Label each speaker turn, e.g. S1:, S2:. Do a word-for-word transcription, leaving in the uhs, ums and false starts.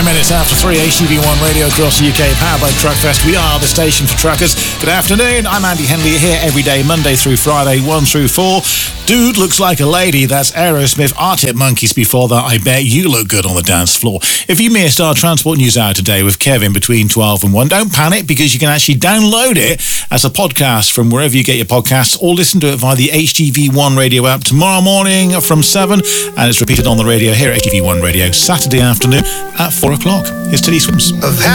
S1: Nine minutes after three, H T V one Radio across the U K, powered by Truckfest. We are the station for truckers. Good afternoon, I'm Andy Henley, here every day, Monday through Friday, one through four. Dude looks like a lady, that's Aerosmith. Arctic Monkeys before that. I bet you look good on the dance floor. If you missed our transport news hour today with Kevin between twelve and one, don't panic, because you can actually download it as a podcast from wherever you get your podcasts, or listen to it via the H T V one Radio app tomorrow morning from seven, and it's repeated on the radio here at H T V one Radio Saturday afternoon at four o'clock. Here's Teddy Swims.